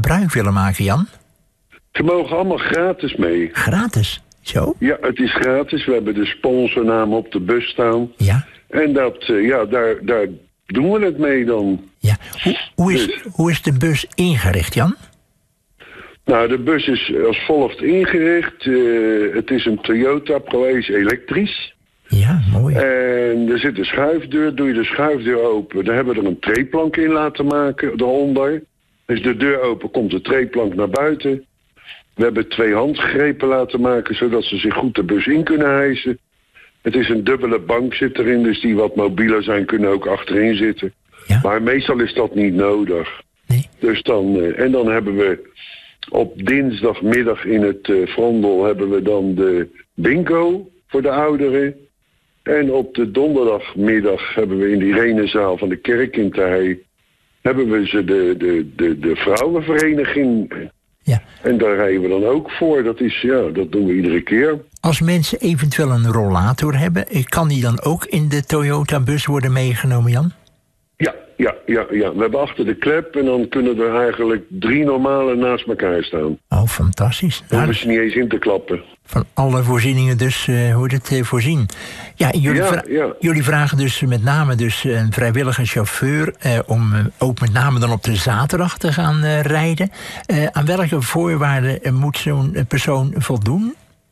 gebruik willen maken, Jan? Ze mogen allemaal gratis mee. Gratis? Zo? Ja, het is gratis. We hebben de sponsornaam op de bus staan. Ja. En daar doen we het mee dan. Ja. Hoe is de bus ingericht, Jan? Nou, de bus is als volgt ingericht. Het is een Toyota ProAce elektrisch. Ja, mooi. En er zit een schuifdeur. Doe je de schuifdeur open, dan hebben we er een treeplank in laten maken eronder. Is de deur open, komt de treeplank naar buiten. We hebben 2 handgrepen laten maken, zodat ze zich goed de bus in kunnen hijsen. Het is een dubbele bank zit erin, dus die wat mobieler zijn kunnen ook achterin zitten. Ja. Maar meestal is dat niet nodig. Nee. Dus dan hebben we op dinsdagmiddag in het Vrondel hebben we dan de bingo voor de ouderen. En op de donderdagmiddag hebben we in de Irenezaal van de kerk in Terhei hebben we ze de vrouwenvereniging. Ja. En daar rijden we dan ook voor. Dat doen we iedere keer. Als mensen eventueel een rollator hebben, kan die dan ook in de Toyota-bus worden meegenomen, Jan? Ja. We hebben achter de klep en dan kunnen er eigenlijk 3 normale naast elkaar staan. Oh, fantastisch. Dan hoeven ze niet eens in te klappen. Van alle voorzieningen dus wordt het voorzien. Ja, jullie vragen dus met name dus een vrijwillige chauffeur om ook met name dan op de zaterdag te gaan rijden. Aan welke voorwaarden moet zo'n persoon voldoen?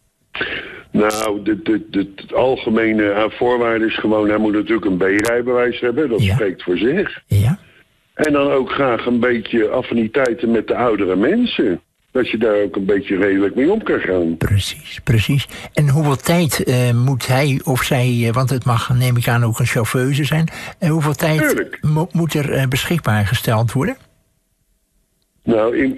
Nou, de algemene voorwaarde is gewoon, hij moet natuurlijk een B-rijbewijs hebben. Dat spreekt voor zich. Ja. En dan ook graag een beetje affiniteiten met de oudere mensen. Dat je daar ook een beetje redelijk mee om kan gaan. Precies. En hoeveel tijd moet hij of zij, want het mag, neem ik aan, ook een chauffeuse zijn. Hoeveel tijd moet er beschikbaar gesteld worden? Nou, in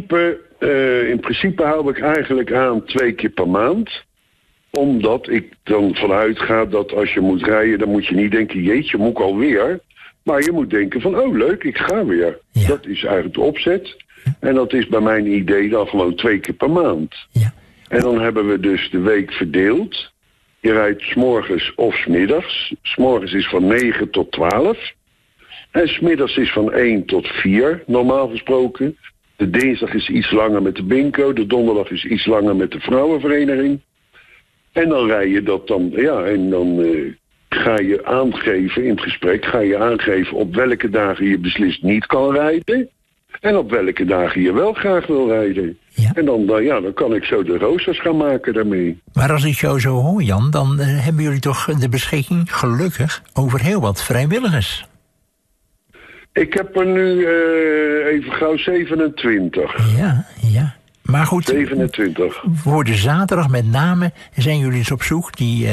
principe hou ik eigenlijk aan 2 keer per maand. Omdat ik dan vanuit ga dat als je moet rijden, dan moet je niet denken, jeetje, moet ik alweer. Maar je moet denken van, oh leuk, ik ga weer. Ja. Dat is eigenlijk de opzet. Ja. En dat is bij mijn idee dan gewoon 2 keer per maand. Ja. En dan hebben we dus de week verdeeld. Je rijdt 's morgens of 's middags. 's morgens is van 9 tot 12. En 's middags is van 1 tot 4, normaal gesproken. De dinsdag is iets langer met de bingo. De donderdag is iets langer met de vrouwenvereniging. En dan rij je dat dan, en dan ga je aangeven in het gesprek, aangeven op welke dagen je beslist niet kan rijden. En op welke dagen je wel graag wil rijden. Ja. En dan kan ik zo de roosters gaan maken daarmee. Maar als ik jou zo hoor, Jan, dan hebben jullie toch de beschikking, gelukkig, over heel wat vrijwilligers. Ik heb er nu even gauw 27. Ja. Maar goed, 27. Voor de zaterdag met name zijn jullie dus op zoek die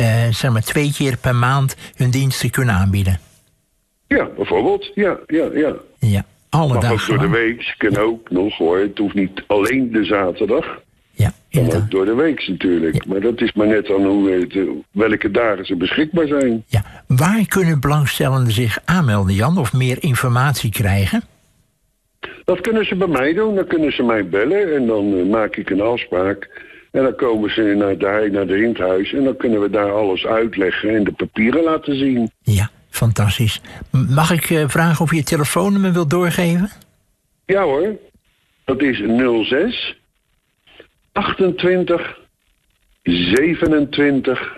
2 keer per maand hun diensten kunnen aanbieden. Ja, bijvoorbeeld. Ja. Ja, alle dagen. Ook door de week, kan ook nog hoor. Het hoeft niet alleen de zaterdag. Ja, kan ook door de week natuurlijk. Ja. Maar dat is maar net aan welke dagen ze beschikbaar zijn. Ja, waar kunnen belangstellenden zich aanmelden, Jan, of meer informatie krijgen? Dat kunnen ze bij mij doen. Dan kunnen ze mij bellen en dan maak ik een afspraak. En dan komen ze naar de Rindhuis en dan kunnen we daar alles uitleggen en de papieren laten zien. Ja, fantastisch. Mag ik vragen of je je telefoonnummer wilt doorgeven? Ja hoor. Dat is 06 28 27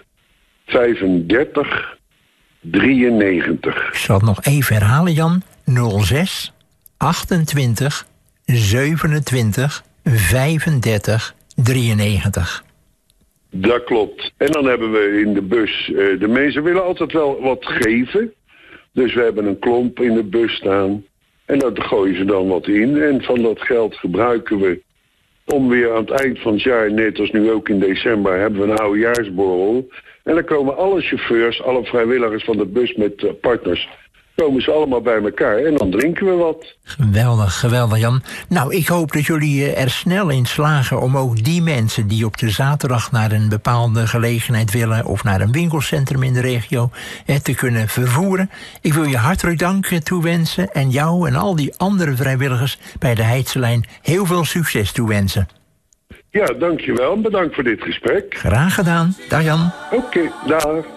35 93. Ik zal het nog even herhalen, Jan. 06 28 27 35 93. Dat klopt. En dan hebben we in de bus, de mensen willen altijd wel wat geven. Dus we hebben een klomp in de bus staan. En daar gooien ze dan wat in. En van dat geld gebruiken we om weer aan het eind van het jaar, net als nu ook in december, hebben we een oudejaarsborrel. En dan komen alle chauffeurs, alle vrijwilligers van de bus met partners, komen ze allemaal bij elkaar en dan drinken we wat. Geweldig Jan. Nou, ik hoop dat jullie er snel in slagen om ook die mensen die op de zaterdag naar een bepaalde gelegenheid willen of naar een winkelcentrum in de regio te kunnen vervoeren. Ik wil je hartelijk dank toewensen en jou en al die andere vrijwilligers bij de Heidselijn heel veel succes toewensen. Ja, dankjewel. Bedankt voor dit gesprek. Graag gedaan. Dag Jan. Oké, dag.